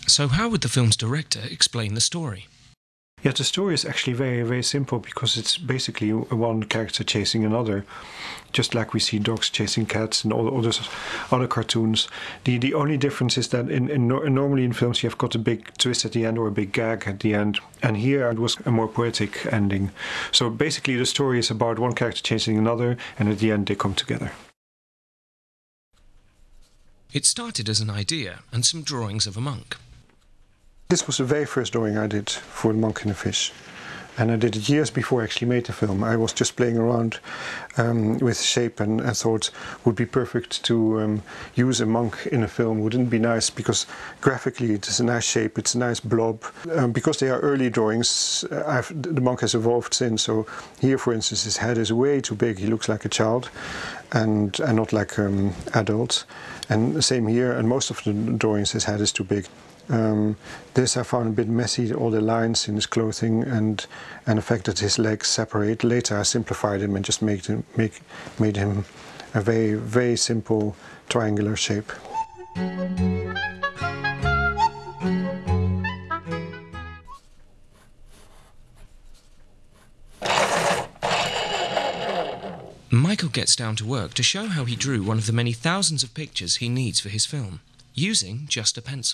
So how would the film's director explain the story? Yeah, the story is actually very, very simple because it's basically one character chasing another, just like we see dogs chasing cats and all other cartoons. The only difference is that normally in films you have got a big twist at the end or a big gag at the end, and here it was a more poetic ending. So basically the story is about one character chasing another, and at the end they come together. It started as an idea and some drawings of a monk. This was the very first drawing I did for The Monk and the Fish. And I did it years before I actually made the film. I was just playing around with shape and I thought it would be perfect to use a monk in a film. Wouldn't it be nice? Because graphically it is a nice shape, it's a nice blob. Because they are early drawings, the monk has evolved since. So here, for instance, his head is way too big. He looks like a child and not like adult. And the same here, and most of the drawings his head is too big. This I found a bit messy, all the lines in his clothing and the fact that his legs separate. Later I simplified him and just made him a very, very simple triangular shape. Michael gets down to work to show how he drew one of the many thousands of pictures he needs for his film, using just a pencil.